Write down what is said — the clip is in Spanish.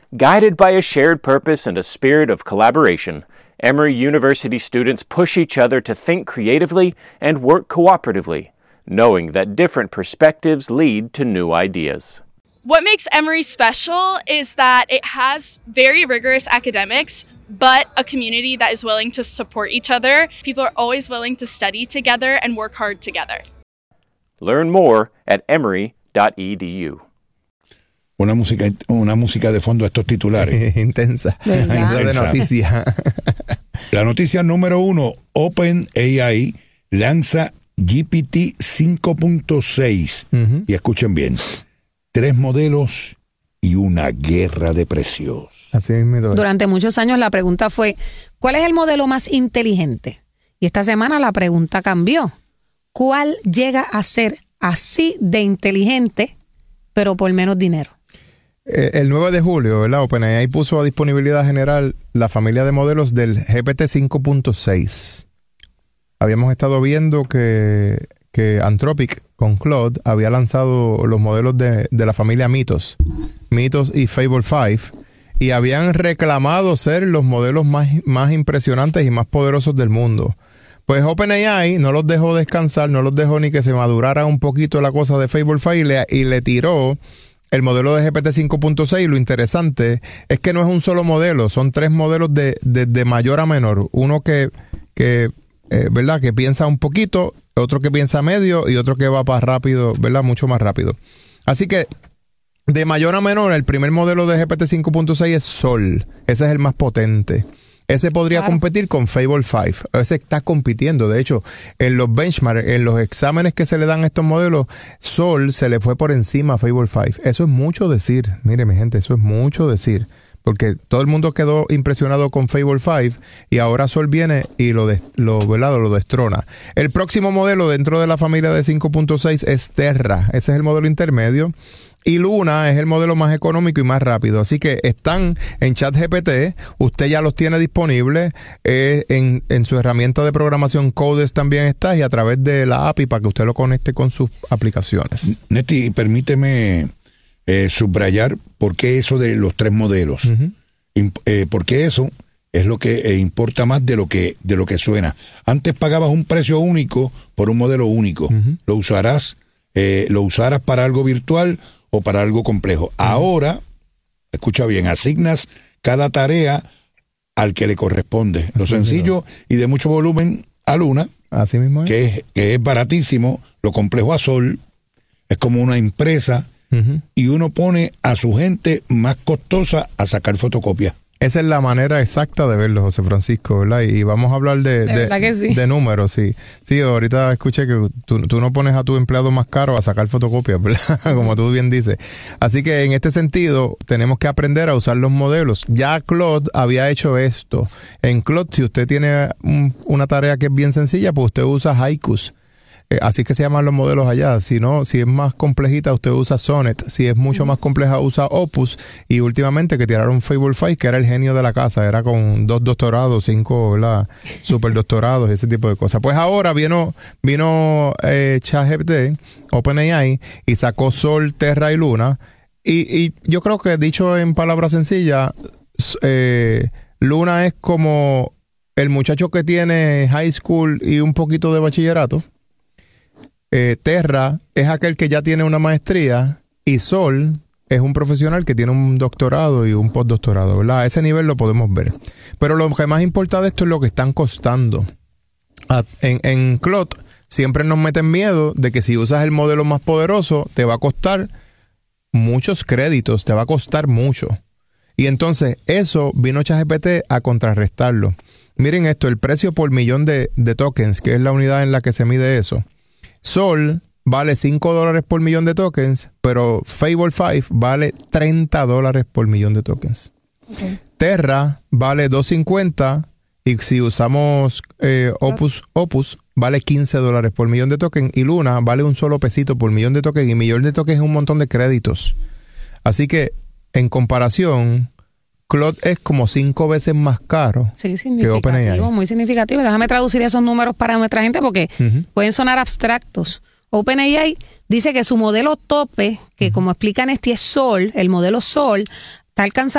Guided by a shared purpose and a spirit of collaboration, Emory University students push each other to think creatively and work cooperatively, knowing that different perspectives lead to new ideas. What makes Emory special is that it has very rigorous academics, but a community that is willing to support each other. People are always willing to study together and work hard together. Learn more at emory.edu. Una música de fondo a estos titulares. Intensa. De noticias. La noticia número 1, OpenAI lanza GPT 5.6. Y escuchen bien, 3 modelos y una guerra de precios. Así mismo. Durante muchos años la pregunta fue, ¿cuál es el modelo más inteligente? Y esta semana la pregunta cambió. ¿Cuál llega a ser así de inteligente, pero por menos dinero? El 9 de julio, ¿verdad? OpenAI puso a disponibilidad general la familia de modelos del GPT 5.6. Habíamos estado viendo que Anthropic con Claude había lanzado los modelos de la familia Mythos y Fable 5, y habían reclamado ser los modelos más impresionantes y más poderosos del mundo. Pues OpenAI no los dejó descansar, no los dejó ni que se madurara un poquito la cosa de Fable 5 y le tiró el modelo de GPT 5.6. Lo interesante es que no es un solo modelo, son 3 modelos de mayor a menor. Uno que ¿verdad? Que piensa un poquito, otro que piensa medio y otro que va para rápido, ¿verdad? Mucho más rápido. Así que de mayor a menor, el primer modelo de GPT 5.6 es Sol. Ese es el más potente. Ese podría competir con Fable 5. Ese está compitiendo. De hecho, en los benchmarks, en los exámenes que se le dan a estos modelos, Sol se le fue por encima a Fable 5. Eso es mucho decir. Mire, mi gente, eso es mucho decir. Porque todo el mundo quedó impresionado con Fable 5 y ahora Sol viene y lo destrona. El próximo modelo dentro de la familia de 5.6 es Terra. Ese es el modelo intermedio. Y Luna es el modelo más económico y más rápido. Así que están en ChatGPT. Usted ya los tiene disponibles. En su herramienta de programación Codes también está. Y a través de la API para que usted lo conecte con sus aplicaciones. Neti, permíteme subrayar por qué eso de los 3 modelos. Porque eso es lo que importa más de lo que suena. Antes pagabas un precio único por un modelo único. Lo usaras para algo virtual o para algo complejo. Ahora, escucha bien, asignas cada tarea al que le corresponde. Lo sencillo y de mucho volumen a Luna, así mismo es. Que es baratísimo. Lo complejo a Sol. Es como una empresa. Y uno pone a su gente más costosa a sacar fotocopias. Esa es la manera exacta de verlo, José Francisco, ¿verdad? Y vamos a hablar de números, sí. Sí, ahorita escuché que tú no pones a tu empleado más caro a sacar fotocopias, ¿verdad? Como tú bien dices. Así que en este sentido, tenemos que aprender a usar los modelos. Ya Claude había hecho esto. En Claude, si usted tiene una tarea que es bien sencilla, pues usted usa Haikus. Así que se llaman los modelos allá. Si es más complejita, usted usa Sonnet. Si es mucho más compleja, usa Opus. Y últimamente que tiraron Fable 5, que era el genio de la casa. Era con 2 doctorados, 5, ¿verdad? Super doctorados, ese tipo de cosas. Pues ahora vino ChatGPT, OpenAI, y sacó Sol, Terra y Luna. Y yo creo que, dicho en palabras sencillas, Luna es como el muchacho que tiene high school y un poquito de bachillerato. Terra es aquel que ya tiene una maestría y Sol es un profesional que tiene un doctorado y un postdoctorado, ¿verdad? A ese nivel lo podemos ver. Pero lo que más importa de esto es lo que están costando. En Claude siempre nos meten miedo de que si usas el modelo más poderoso te va a costar muchos créditos, te va a costar mucho. Y entonces eso vino ChatGPT a contrarrestarlo. Miren esto, el precio por millón de tokens, que es la unidad en la que se mide eso. Sol vale $5 por millón de tokens, pero Fable 5 vale $30 por millón de tokens. Okay. Terra vale $2.50 y si usamos Opus vale $15 por millón de tokens y Luna vale un solo pesito por millón de tokens y millón de tokens es un montón de créditos. Así que en comparación, Claude es como 5 veces más caro que OpenAI. Muy significativo. Déjame traducir esos números para nuestra gente porque pueden sonar abstractos. OpenAI dice que su modelo tope, que como explican es Sol, el modelo Sol, está alcanzando